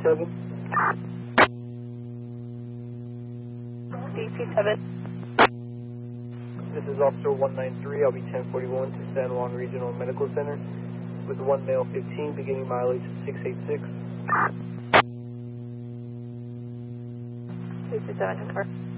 DC-7. DC-7. This is Officer 193. I'll be 1041 to San Juan Regional Medical Center with one male 15, beginning mileage 686. DC-7, confirm.